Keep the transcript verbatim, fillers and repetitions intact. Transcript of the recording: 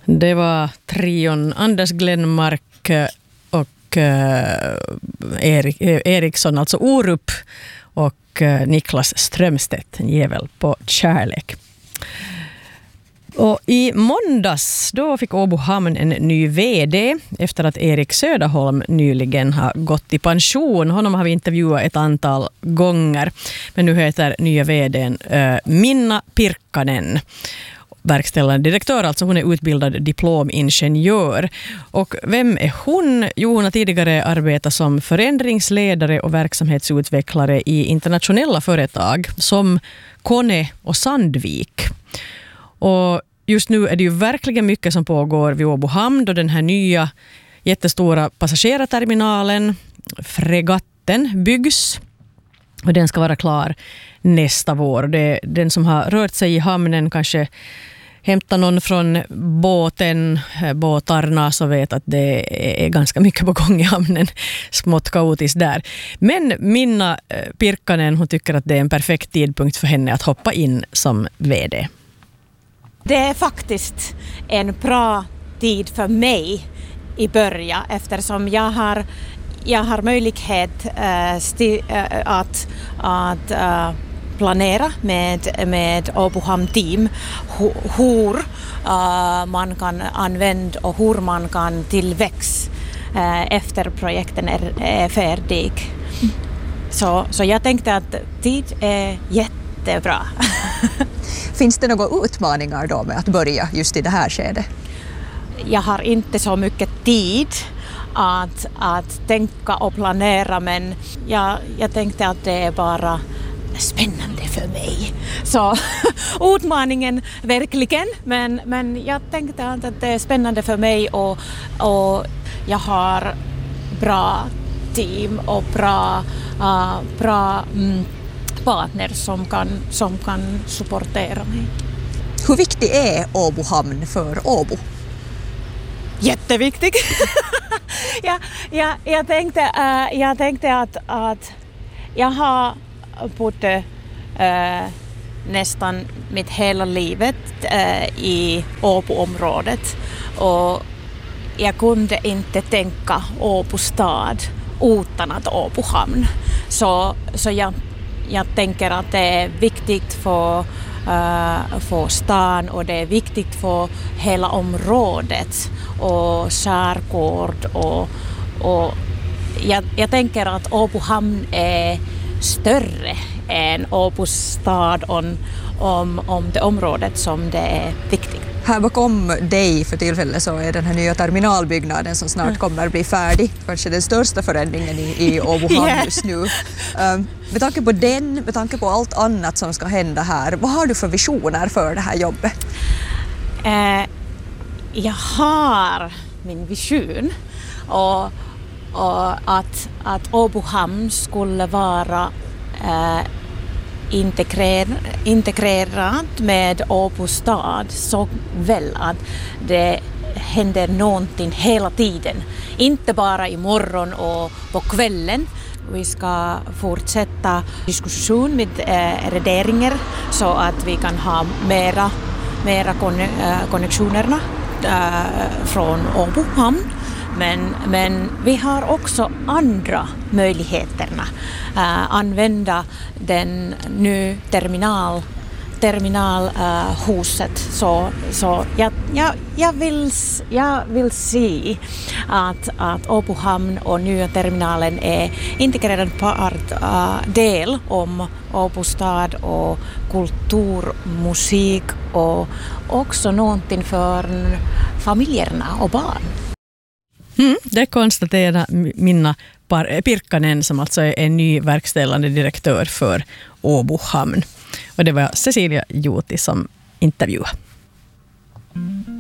Det var trion Anders Glenmark och eh, Erik, eh, Eriksson, alltså Orup, och eh, Niklas Strömstedt, en jävel på kärlek. Och i måndags då fick Åbo hamn en ny vd efter att Erik Söderholm nyligen har gått i pension. Honom har vi intervjuat ett antal gånger, men nu heter nya vdn eh, Minna Pirkkanen. Verkställande direktör, alltså hon är utbildad diplomingenjör. Och vem är hon? Jo, hon har tidigare arbetat som förändringsledare och verksamhetsutvecklare i internationella företag som Kone och Sandvik. Och just nu är det ju verkligen mycket som pågår vid Åbo hamn då den här nya jättestora passagerarterminalen, fregatten, byggs. Och den ska vara klar nästa vår. Det, den som har rört sig i hamnen kanske hämta någon från båten, båtarna, så vet att det är ganska mycket på gång i hamnen. Smått kaotiskt där. Men Minna Pirkkanen, hon tycker att det är en perfekt tidpunkt för henne att hoppa in som vd. Det är faktiskt en bra tid för mig i början eftersom jag har, jag har möjlighet äh, sti, äh, att, att äh, planera med, med Åbo hamn team hur äh, man kan använda och hur man kan tillväxa äh, efter projekten är, är färdig. Mm. Så, så jag tänkte att tid är jättebra. Finns det några utmaningar då med att börja just i det här skedet? Jag har inte så mycket tid att, att tänka och planera, men jag, jag tänkte att det är bara spännande för mig. Så utmaningen verkligen, men, men jag tänkte att det är spännande för mig och, och jag har bra team och bra, uh, bra mm, partner som kan, som kan supportera mig. Hur viktig är Åbo hamn för Åbo? Jätteviktig. ja, ja, jag, tänkte, uh, jag tänkte att, att jag har bott uh, nästan mitt hela livet uh, i Åbo-området och jag kunde inte tänka Åbo stad utan att Åbo hamn. Så, så jag Jag tänker att det är viktigt för, uh, för stan och det är viktigt för hela området och skärgård och, och jag, jag tänker att Åbo hamn är större än Åbo stad om, om, om det området som det är viktigt. Här bakom dig för tillfället så är den här nya terminalbyggnaden som snart kommer bli färdig. Kanske den största förändringen i, i Åbo hamn yeah. just nu. Um, med tanke på den, med tanke på allt annat som ska hända här, vad har du för visioner för det här jobbet? Uh, jag har min vision och, och att, att Åbo hamn skulle vara uh, Integrer, integrerat med Åbo stad så väl att det händer någonting hela tiden. Inte bara imorgon och på kvällen. Vi ska fortsätta diskussion med eh, regeringar så att vi kan ha mera, mera kon, eh, konnektionerna eh, från Åbo hamn. Men, men vi har också andra möjligheterna uh, använda den nu terminal, terminalhuset. Uh, så så jag, jag, jag, vill, jag vill se att, att Åbo hamn och nya terminalen är integrerad part, uh, del om Åbo stad och kultur, musik och också någonting för familjerna och barn. Mm, det konstaterar Minna Pirkkanen som alltså är en ny verkställande direktör för Åbo hamn. Och det var Cecilia Juuti som intervjuade.